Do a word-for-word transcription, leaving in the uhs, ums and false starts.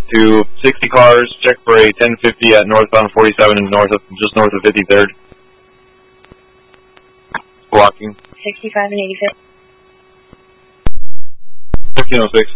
to sixty cars, check for a ten fifty at northbound forty-seven and north of, just north of fifty-third. Blocking. sixty-five and eighty-fifth. fifteen oh six.